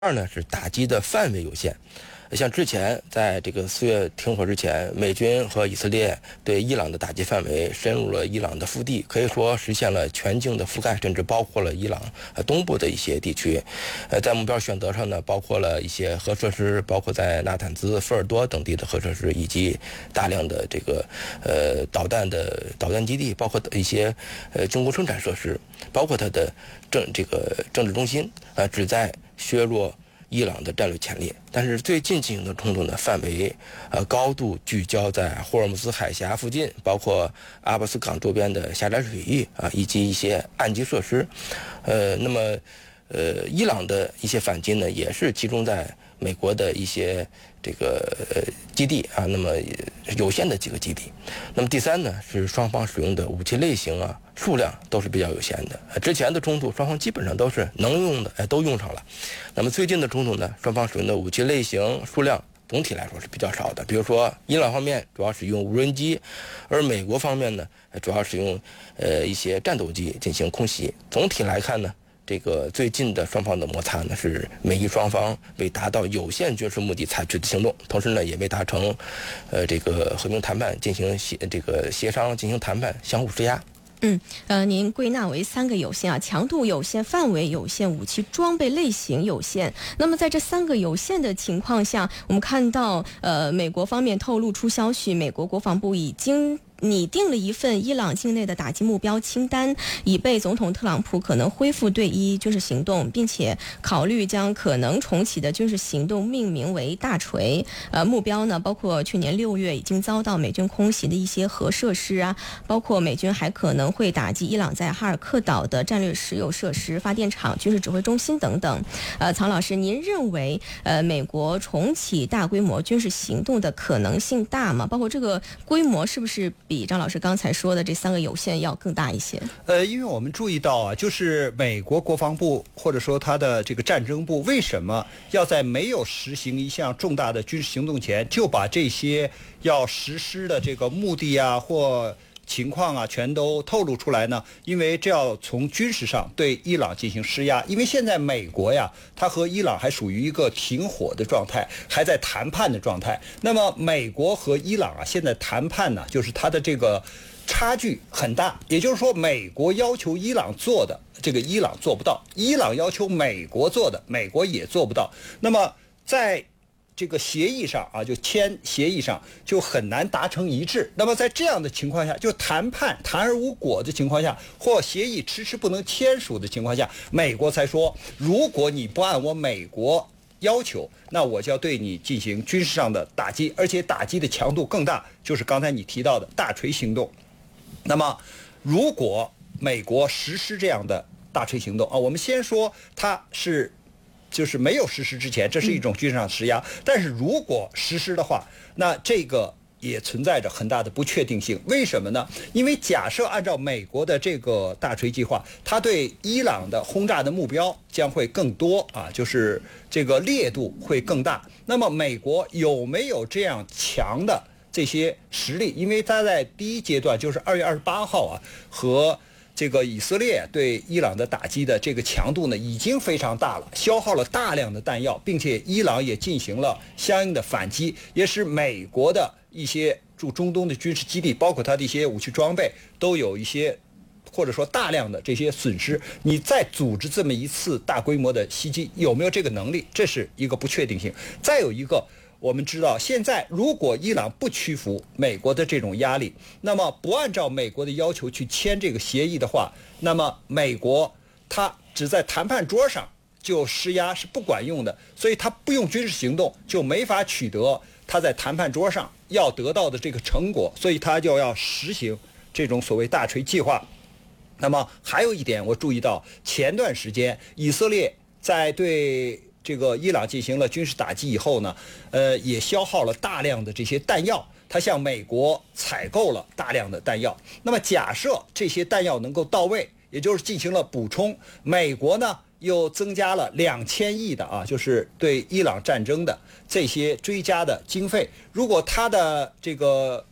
二呢是打击的范围有限。像之前在这个4月停火之前，美军和以色列对伊朗的打击范围深入了伊朗的腹地，可以说实现了全境的覆盖，甚至包括了伊朗东部的一些地区。在目标选择上呢，包括了一些核设施，包括在纳坦兹、福尔多等地的核设施，以及大量的这个导弹基地，包括一些军工生产设施，包括它的政治中心，旨在削弱伊朗的战略潜力。但是最近进行的冲突的范围高度聚焦在霍尔木兹海峡附近，包括阿巴斯港周边的狭窄水域以及一些岸基设施。那么伊朗的一些反击呢，也是集中在美国的一些这个基地那么有限的几个基地。那么第三呢，是双方使用的武器类型数量都是比较有限的。之前的冲突双方基本上都是能用的都用上了。那么最近的冲突呢，双方使用的武器类型数量总体来说是比较少的。比如说伊朗方面主要使用无人机，而美国方面呢主要使用一些战斗机进行空袭。总体来看呢，这个最近的双方的摩擦呢，是美伊双方为达到有限军事目的采取的行动，同时呢也未达成这个和平谈判进行协商进行谈判，相互施压。 您归纳为3个有限强度有限、范围有限、武器装备类型有限。那么在这3个有限的情况下，我们看到美国方面透露出消息，美国国防部已经拟定了一份伊朗境内的打击目标清单，以备总统特朗普可能恢复对伊军事行动，并且考虑将可能重启的军事行动命名为大锤。目标呢包括去年6月已经遭到美军空袭的一些核设施包括美军还可能会打击伊朗在哈尔克岛的战略石油设施、发电厂、军事指挥中心等等。曹老师，您认为美国重启大规模军事行动的可能性大吗？包括这个规模是不是比张老师刚才说的这3个有限要更大一些？ 因为我们注意到就是美国国防部或者说他的这个战争部为什么要在没有实行一项重大的军事行动前，就把这些要实施的这个目的或情况全都透露出来呢？因为这要从军事上对伊朗进行施压。因为现在美国它和伊朗还属于一个停火的状态，还在谈判的状态。那么美国和伊朗现在谈判呢，就是它的这个差距很大。也就是说，美国要求伊朗做的，这个伊朗做不到；伊朗要求美国做的，美国也做不到。那么在这个协议上就签协议上就很难达成一致。那么在这样的情况下，就谈判谈而无果的情况下，或协议迟迟不能签署的情况下，美国才说，如果你不按我美国要求，那我就要对你进行军事上的打击，而且打击的强度更大，就是刚才你提到的大锤行动。那么如果美国实施这样的大锤行动我们先说它是就是没有实施之前，这是一种军事上施压。但是如果实施的话，那这个也存在着很大的不确定性。为什么呢？因为假设按照美国的这个大锤计划，它对伊朗的轰炸的目标将会更多就是这个烈度会更大。那么美国有没有这样强的这些实力？因为它在第一阶段就是2月28号和这个以色列对伊朗的打击的这个强度呢，已经非常大了，消耗了大量的弹药，并且伊朗也进行了相应的反击，也使美国的一些驻中东的军事基地，包括它的一些武器装备，都有一些或者说大量的这些损失。你再组织这么一次大规模的袭击，有没有这个能力？这是一个不确定性。再有一个，我们知道现在如果伊朗不屈服美国的这种压力，那么不按照美国的要求去签这个协议的话，那么美国它只在谈判桌上就施压是不管用的，所以它不用军事行动就没法取得它在谈判桌上要得到的这个成果，所以它就要实行这种所谓大锤计划。那么还有一点我注意到，前段时间以色列在对这个伊朗进行了军事打击以后呢，也消耗了大量的这些弹药，他向美国采购了大量的弹药。那么假设这些弹药能够到位，也就是进行了补充，美国呢又增加了2000亿的就是对伊朗战争的这些追加的经费。如果他的这个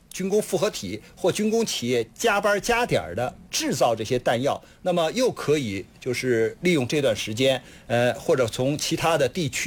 军工复合体或军工企业加班加点的制造这些弹药，那么又可以就是利用这段时间，或者从其他的地区